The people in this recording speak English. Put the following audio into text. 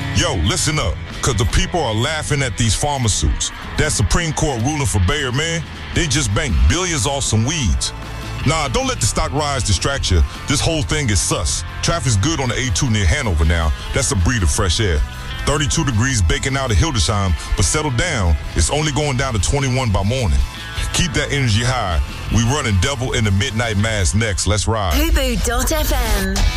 Yo, listen up, because the people are laughing at these pharmaceutics. That Supreme Court ruling for Bayer, man, they just banked billions off some weeds. Nah, don't let the stock rise distract you. This whole thing is sus. Traffic's good on the A2 near Hanover now. That's a breath of fresh air. 32 degrees baking out of Hildesheim, but settle down. It's only going down to 21 by morning. Keep that energy high. We running Devil in the Midnight Mass next. Let's ride. Hobo.fm